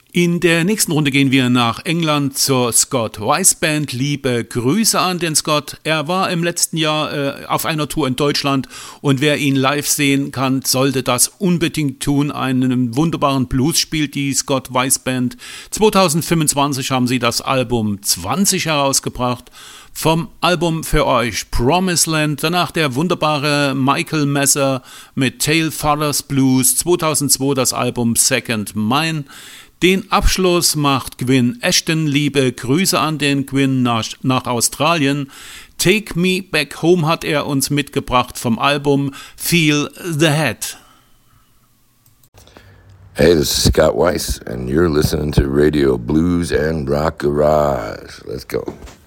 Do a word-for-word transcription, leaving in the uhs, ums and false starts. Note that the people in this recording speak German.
In der nächsten Runde gehen wir nach England zur Scott Weiss Band. Liebe Grüße an den Scott. Er war im letzten Jahr äh, auf einer Tour in Deutschland und wer ihn live sehen kann, sollte das unbedingt tun. Einen wunderbaren Blues spielt die Scott Weiss Band. zwanzig fünfundzwanzig haben sie das Album zwanzig herausgebracht. Vom Album für euch Promised Land, danach der wunderbare Michael Messer mit Tail Fathers Blues, zweitausendzwei das Album Second Mine. Den Abschluss macht Gwyn Ashton. Liebe Grüße an den Gwyn nach, nach Australien. Take Me Back Home hat er uns mitgebracht vom Album Feel the Head. Hey, this is Scott Weiss, and you're listening to Radio Blues and Rock Garage. Let's go.